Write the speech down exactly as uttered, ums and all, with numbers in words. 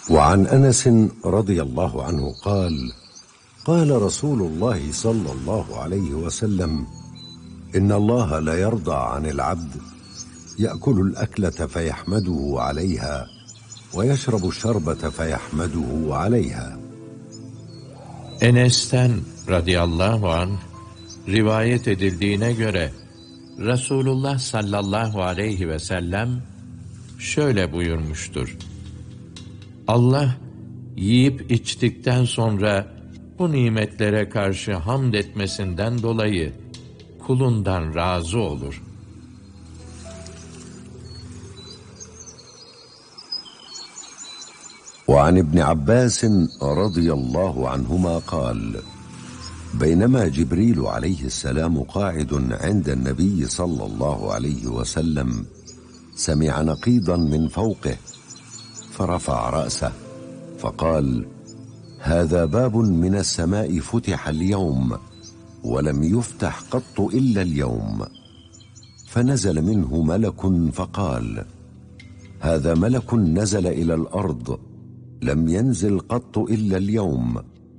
وعن أنس رضي الله عنه قال: قال رسول الله صلى الله عليه وسلم: إن الله لا يرضى عن العبد يأكل الأكلة فيحمده عليها ويشرب الشربة فيحمده عليها. Enes'ten radıyallahu anh rivayet edildiğine göre Resulullah sallallahu aleyhi ve sellem şöyle buyurmuştur: Allah yiyip içtikten sonra bu nimetlere karşı hamd etmesinden dolayı kulundan razı olur. وعن ابن عباس رضي الله عنهما قال: بينما جبريل عليه السلام قاعد عند النبي صلى الله عليه وسلم سمع نقيضا من فوقه فرفع رأسه فقال: هذا باب من السماء فتح اليوم ولم يفتح قط إلا اليوم. فنزل منه ملك فقال: هذا ملك نزل إلى الأرض لم ينزل قط إلا اليوم